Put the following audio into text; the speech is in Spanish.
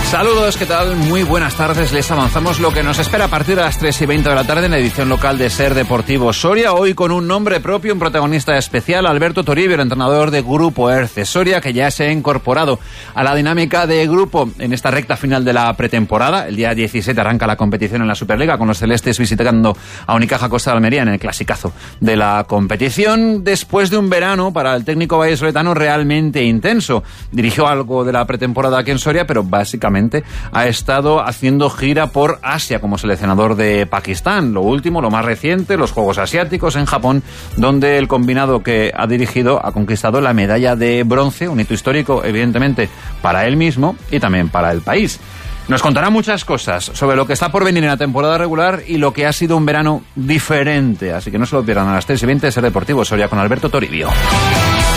Saludos, ¿qué tal? Muy buenas tardes. Les avanzamos lo que nos espera a partir de las 3:20 de la tarde en la edición local de Ser Deportivo Soria. Hoy con un nombre propio, un protagonista especial, Alberto Toribio, el entrenador de Grupo ERCE Soria, que ya se ha incorporado a la dinámica de grupo en esta recta final de la pretemporada. El día 17 arranca la competición en la Superliga, con los celestes visitando a Unicaja Costa de Almería en el clasicazo de la competición, después de un verano para el técnico vallisoletano realmente intenso. Dirigió algo de la pretemporada aquí en Soria, pero básicamente ha estado haciendo gira por Asia como seleccionador de Pakistán. Lo último, lo más reciente, los Juegos Asiáticos en Japón, donde el combinado que ha dirigido ha conquistado la medalla de bronce, un hito histórico evidentemente para él mismo y también para el país. Nos contará muchas cosas sobre lo que está por venir en la temporada regular y lo que ha sido un verano diferente. Así que no se lo pierdan a las 3:20 de Ser Deportivo Soria con Alberto Toribio.